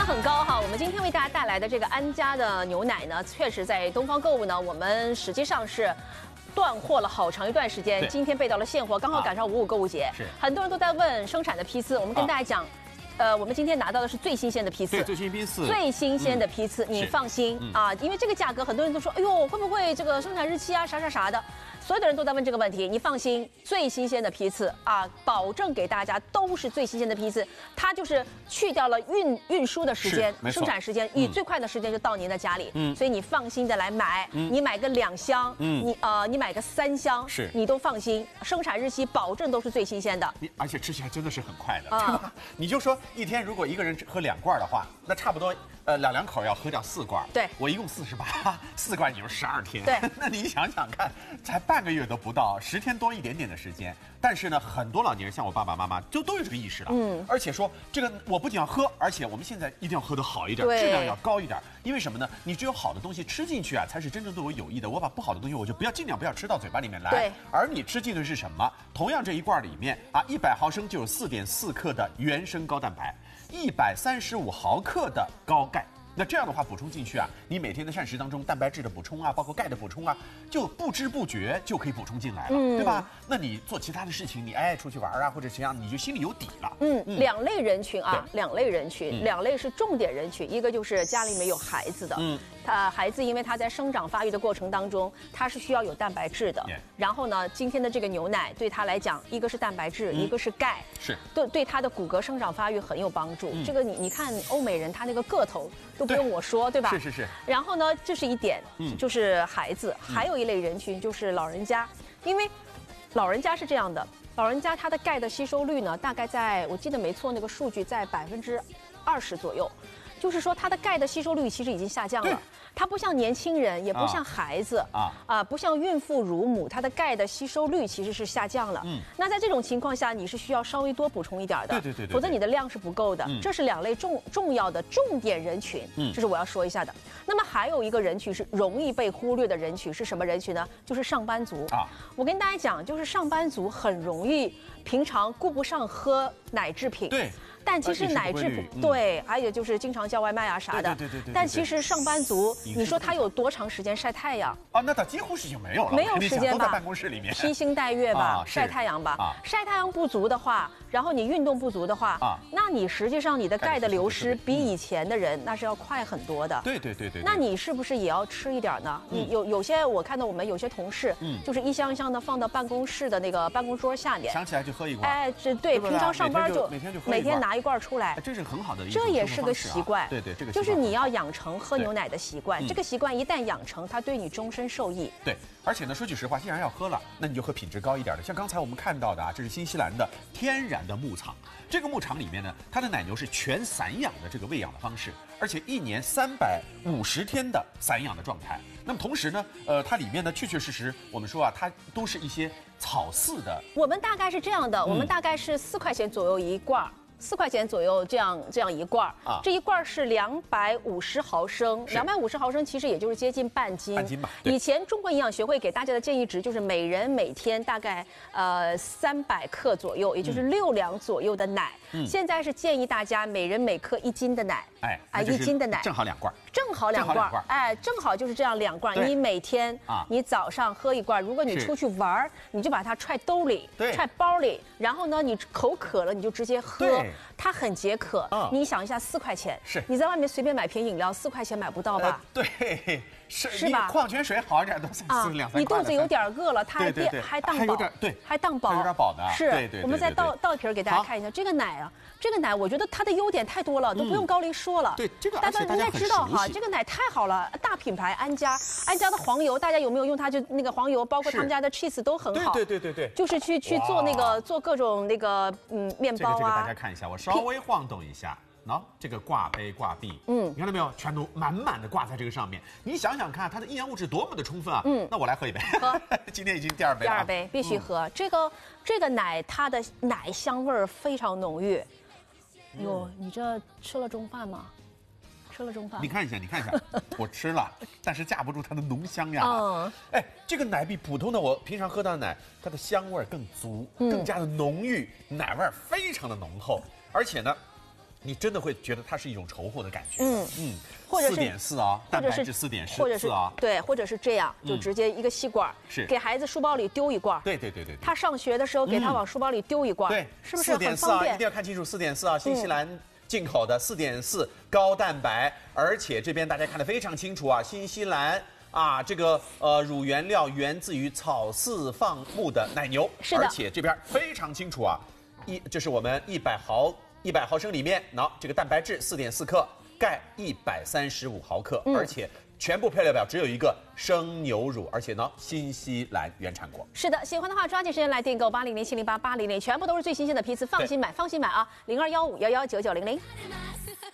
量很高哈。我们今天为大家带来的这个安佳的牛奶呢，确实在东方购物呢，我们实际上是断货了好长一段时间，今天备到了现货，刚好赶上5.5购物节，很多人都在问生产的批次，我们跟大家讲。我们今天拿到的是最新鲜的批次， 最新批次， 最新鲜的批次，你放心啊，因为这个价格，很多人都说，哎呦，会不会这个生产日期啊，啥的，所有的人都在问这个问题。你放心，最新鲜的批次啊，保证给大家都是最新鲜的批次，它就是去掉了运输的时间、生产时间，以最快的时间就到您的家里，所以你放心的来买，你买个2箱，你买个3箱，你都放心，生产日期保证都是最新鲜的， 而且吃起来真的是很快的，对吧？你就说。一天如果一个人喝2罐的话，那差不多两口要喝掉4罐。 对， 我一共48，4罐也就12天。 对， 那你想想看，才半个月都不到，10天多一点点的时间。但是呢，很多老年人像我爸爸妈妈都有这个意识了。而且说这个我不仅要喝，而且我们现在一定要喝得好一点，质量要高一点。因为什么呢？你只有好的东西吃进去啊，才是真正对我有益的。我把不好的东西，我就尽量不要吃到嘴巴里面来。 对。 而你吃进的是什么？同样这一罐里面啊，100毫升就有4.4克的原生高蛋白。135毫克的高钙，那这样的话补充进去啊，你每天的膳食当中蛋白质的补充啊，包括钙的补充啊，就不知不觉就可以补充进来了，对吧？那你做其他的事情，你出去玩啊或者怎样，你就心里有底了。 2类人群啊，2类人群，2类是重点人群，一个就是家里面有孩子的，孩子因为他在生长发育的过程当中，他是需要有蛋白质的。然后呢，今天的这个牛奶对他来讲，一个是蛋白质，一个是钙，对他的骨骼生长发育很有帮助。这个你看欧美人他那个个头都不用我说，对吧？ 是。 然后呢，这是一点，就是孩子，还有一类人群就是老人家，因为老人家是这样的，老人家他的钙的吸收率呢，大概在我记得没错，那个数据在20%左右。就是说，它的钙的吸收率其实已经下降了。它不像年轻人，也不像孩子不像孕妇、乳母，它的钙的吸收率其实是下降了。那在这种情况下，你是需要稍微多补充一点的， 对， 否则你的量是不够的。这是2类重要的重点人群，这是我要说一下的。那么还有一个人群是容易被忽略的人群是什么人群呢？就是上班族我跟大家讲，就是上班族很容易平常顾不上喝奶制品。 对。 但其实奶制品还有就是经常叫外卖啊啥的。 对。 但其实上班族，你说他有多长时间晒太阳那他几乎是就没有了， 没有时间吧？ 都在办公室里面披星戴月吧，晒太阳吧。晒太阳不足的话，然后你运动不足的话那你实际上你的钙的流失比以前的人那是要快很多的。 对。 那你是不是也要吃一点呢？你有些我看到我们有些同事，就是一箱一箱的放到办公室的那个办公桌下面， 想起来就喝一罐。 对，平常上班就每天拿1罐出来， 这是很好的一种这也是个习惯。 对，这个就是你要养成喝牛奶的习惯。这个习惯一旦养成，它对你终身受益。 对，而且呢，说句实话，既然要喝了，那你就喝品质高一点的。像刚才我们看到的这是新西兰的天然的牧场。这个牧场里面呢，它的奶牛是全散养的这个喂养的方式，而且1年350天的散养的状态。那么同时呢，它里面呢确实，我们说它都是一些草饲的。 我们大概是这样的，我们大概是4块钱左右一罐。4块钱左右这样一罐这一罐是250毫升，250毫升其实也就是接近半斤吧。 以前中国营养学会给大家的建议值就是每人每天大概300克左右，也就是6两左右的奶。现在是建议大家每人每克1斤的奶，1斤的奶正好2罐， 正好2罐，正好就是这样2罐。你每天你早上喝1罐，如果你出去玩，你就把它揣兜里、揣包里，然后呢，你口渴了你就直接喝。它很解渴。你想一下，4块钱，你在外面随便买瓶饮料，4块钱买不到吧？ 对， 是吧？ 矿泉水好一点都2-3块。 你肚子有点饿了，它还当饱，还当饱， 有点饱的。 是，我们再倒一瓶给大家看一下这个奶这个奶我觉得它的优点太多了，都不用高丽说了。 对，这个大家应该知道哈，这个奶太好了，大品牌安佳的黄油，大家有没有用它？就那个黄油，包括他们家的 cheese 都很好。 对， 就是去做各种面包啊。 这个大家看一下，我稍微晃动一下。这个挂杯挂壁，你看到没有？全都满满的挂在这个上面。你想想看，它的营养物质多么的充分啊！那我来喝一杯。喝，今天已经第2杯了。 第2杯必须喝。这个奶，它的奶香味儿非常浓郁。哟，你这吃了中饭吗？吃了中饭？ 你看一下，我吃了，但是架不住它的浓香呀。这个奶比普通的我平常喝到的奶，它的香味更足，更加的浓郁，奶味非常的浓厚，而且呢。 你真的会觉得它是一种稠厚的感觉。 或者是 4.4啊，蛋白质4.4， 或者是对，或者是这样，就直接一个吸管， 是给孩子书包里丢一罐。 对。 他上学的时候给他往书包里丢一罐， 对， 是不是很方便？ 一定要看清楚4.4啊，新西兰进口的4.4高蛋白，而且这边大家看得非常清楚啊，新西兰。这个乳原料源自于草饲放牧的奶牛， 是的， 而且这边非常清楚啊，这是我们100毫升里面，这个蛋白质4.4克，钙135毫克，而且全部配料表只有一个生牛乳，而且呢，新西兰原产国。 是的，喜欢的话抓紧时间来订购80070880，全部都是最新鲜的批次，放心买啊，0215119900。